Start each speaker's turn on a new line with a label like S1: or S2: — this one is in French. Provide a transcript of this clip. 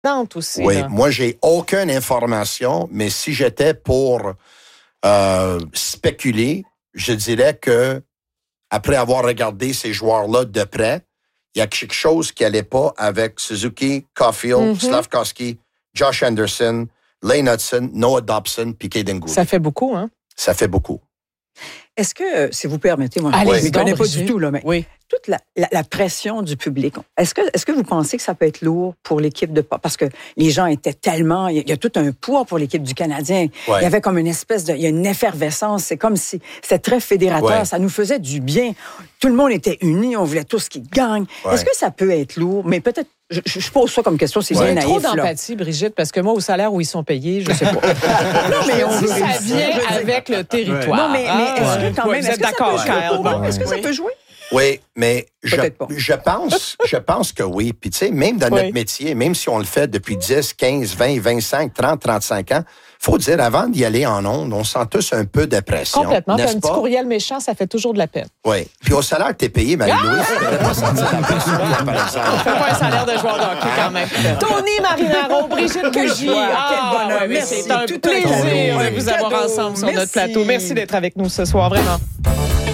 S1: aussi.
S2: Oui,
S1: là.
S2: moi, j'ai aucune information, mais si j'étais pour spéculer, je dirais que après avoir regardé ces joueurs-là de près, il y a quelque chose qui n'allait pas avec Suzuki, Caulfield, Slafkovsky, Josh Anderson, Lane Hudson, Noah Dobson, puis Kaden Guhle.
S1: Ça fait beaucoup, hein?
S2: Ça fait beaucoup.
S3: Est-ce que, si vous permettez, moi,
S1: Allez,
S3: je ne connais pas
S1: Brigitte.
S3: du tout, là, mais
S1: Oui.
S3: toute la pression du public, est-ce que vous pensez que ça peut être lourd pour l'équipe de... Parce que les gens étaient tellement... Il y a tout un poids pour l'équipe du Canadien.
S2: Ouais.
S3: Il y avait comme une espèce de... Il y a une effervescesse. C'est comme si... C'était très fédérateur.
S2: Ouais.
S3: Ça nous faisait du bien. Tout le monde était uni. On voulait tous qu'ils gagnent.
S2: Ouais.
S3: Est-ce que ça peut être lourd? Mais peut-être... Je pose ça comme question, c'est bien naïf.
S1: Trop
S3: là.
S1: d'empathie, Brigitte, parce que moi, au salaire où ils sont payés, je sais pas.
S3: Non, mais on
S1: Si
S3: veut
S1: ça
S3: réussir.
S1: vient avec le territoire.
S3: Non, mais est-ce que quand même...
S1: Vous êtes
S3: Est-ce que ça
S1: d'accord,
S3: peut jouer
S1: Kyle?
S3: pour eux?
S1: Bon.
S3: Est-ce que ça
S1: Oui.
S3: peut jouer?
S2: Oui, mais
S3: Peut-être pas.
S2: je pense que oui. Puis tu sais, même dans notre métier, même si on le fait depuis 10, 15, 20, 25, 30, 35 ans, faut dire, avant d'y aller en ondes, on sent tous un peu de pression.
S1: Complètement. Puis
S2: N'est-ce
S1: un petit
S2: pas?
S1: courriel méchant, ça fait toujours de la peine.
S2: Oui. Puis au salaire que t'es payé, Marie-Louise, tu devrais pas sentir la pression, là, par exemple.
S1: Fais pas un salaire de joueur de hockey quand même. Tony Marinaro, Brigitte Cugy.
S3: Quel bonheur.
S1: Ouais, mais
S3: Merci.
S1: c'est un
S3: Tout un
S1: plaisir
S3: cadeau.
S1: de vous avoir
S3: Cadeau.
S1: ensemble sur notre
S3: Merci.
S1: plateau. Merci d'être avec nous ce soir, vraiment.